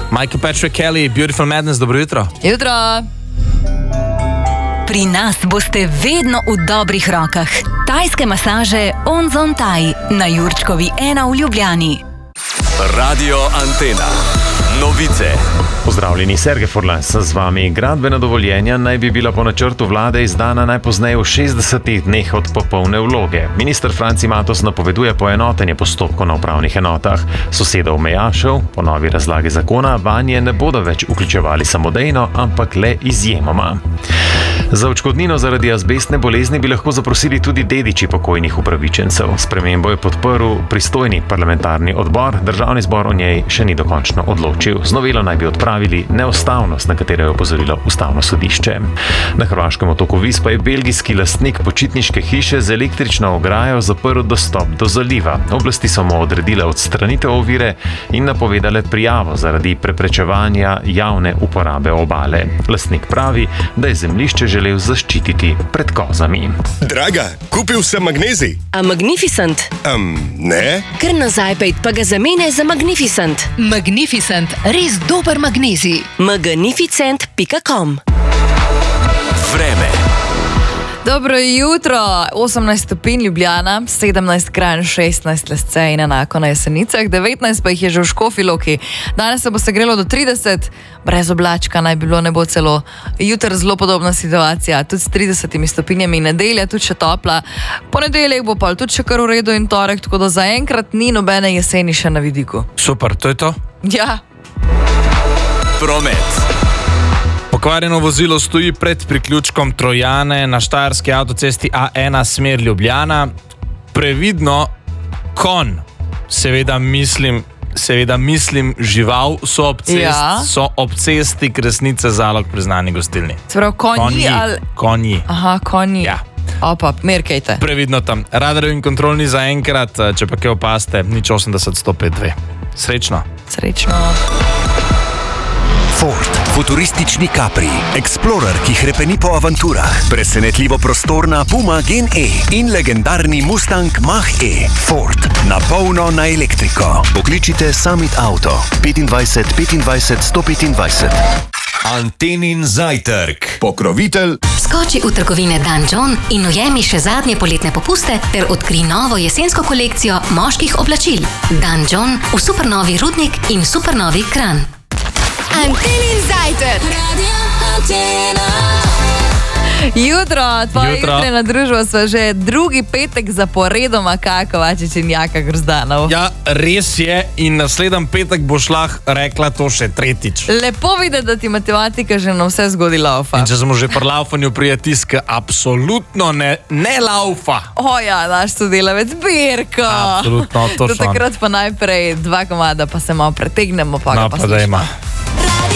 Michael Patrick Kelly, Beautiful Madness, dobro jutro. Jutro. Pri nas boste vedno v dobrih rokah. Tajske masaže Onzon Thai na Jurčkovi 1 v Ljubljani. Radio Antena. Novice. Pozdravljeni, Sergej Furlas z vami. Gradbena dovoljenja naj bi bila po načrtu vlade izdana najpozneje v 60 dneh od popolne vloge. Minister Franci Matos napoveduje poenotenje postopkov na upravnih enotah. Sosedov mejašev, po novi razlagi zakona, vanje ne bodo več vključevali samodejno, ampak le izjemoma. Za odškodnino zaradi azbestne bolezni bi lahko zaprosili tudi dediči pokojnih upravičencev. Spremembo je podprl pristojni parlamentarni odbor, državni zbor o njej še ni dokončno odločil. Z novelo naj bi odpravili neustavnost, na katero je opozorilo ustavno sodišče. Na hrvaškem otoku Vis pa je belgijski lastnik počitniške hiše z električno ograjo zaprl dostop do zaliva. Oblasti so mu odredile odstranitev ovire in napovedale prijavo zaradi preprečevanja javne uporabe obale. Lastnik pravi, da je zemljišče želel zaščititi pred kozami. Draga, kupil sem magnezij. A Magnificent? Ne. Kar nazaj pejt pa ga zamene za Magnificent. Magnificent, res dober magnezij. Magnificent.com. Vreme. Dobro jutro, 18 stopinj Ljubljana, 17 Kranj, 16 Lesce in enako na Jesenicah, 19 pa jih je že v Škofji Loki. Danes se bo segrelo do 30, brez oblačka naj bi bilo nebo celo. Jutri zelo podobna situacija, tudi s 30 stopinjami, nedelja tudi še topla. Ponedeljek bo pa tudi še kar v redu in torek, tako da zaenkrat ni nobene jeseni še na vidiku. Super, to je to? Ja. Promet. Pokvarjeno vozilo stoji pred priključkom Trojane na štajerski avtocesti A1 smer Ljubljana. Previdno, konj, seveda mislim žival, so ob cesti Kresnice Zalog priznani gostilni. Se pravi, konji ali... Konji. Aha, konji. Ja. Opa, merkajte. Previdno tam. Radarjev in kontrolni zaenkrat, če pa kaj opaste, nič 80-105-2. Srečno. Srečno. Ford. Futuristični Capri. Explorer, ki hrepeni po avanturah. Presenetljivo prostorna Puma Gen E in legendarni Mustang Mach-E. Ford. Na polno na elektriko. Pokličite Summit Auto. 25 25 125. Antenin zajtrk. Pokrovitelj. Skoči v trgovine Dan John in ujemi še zadnje poletne popuste ter odkri novo jesensko kolekcijo moških oblačil. Dan John v supernovi Rudnik in supernovi Kranj. Antenin zajtrk. Jutro, tvoje jutrena družba sva že drugi petek zaporedoma Kovačič in Jaka Grozdanov. Ja, res je in naslednji petek boš lahko rekla to še tretjič. Lepo videti, da ti matematika že na vse zgodi laufa. In če smo že pri laufanju prijetiska, absolutno ne laufa. Ja, naš sodelavec Birko. Absolutno, točno. Do takrat pa najprej 2 komada, pa se malo pretegnemo, pa ga pa slišimo.